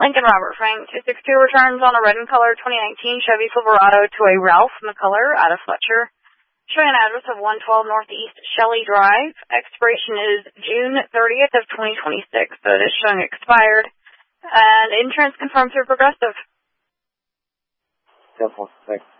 Lincoln Robert Frank 262 returns on a red and color 2019 Chevy Silverado to a Ralph McCullough out of Fletcher, showing an address of 112 Northeast Shelley Drive. Expiration is June 30th of 2026, so it is showing expired. And insurance confirmed through Progressive. Simple. Thanks.